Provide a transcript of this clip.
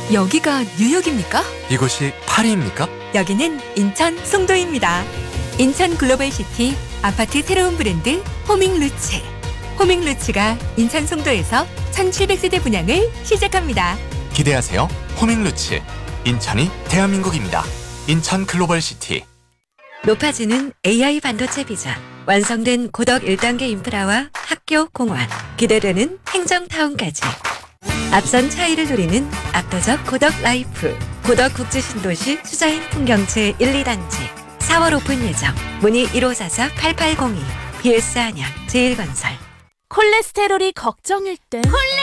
여기가 뉴욕입니까? 이곳이 파리입니까? 여기는 인천 송도입니다. 인천 글로벌시티 아파트 새로운 브랜드 호밍루츠. 호밍루츠가 인천 송도에서 1700세대 분양을 시작합니다. 기대하세요. 호밍루츠. 인천이 대한민국입니다. 인천 글로벌시티. 높아지는 AI 반도체 비전. 완성된 고덕 1단계 인프라와 학교, 공원. 기대되는 행정타운까지. 앞선 차이를 누리는 압도적 고덕 라이프. 고덕 국제신도시 수자인 풍경채 1, 2단지. 4월 오픈 예정. 문의 1544-8802. BS 안양 제1건설. 콜레스테롤이 걱정일 땐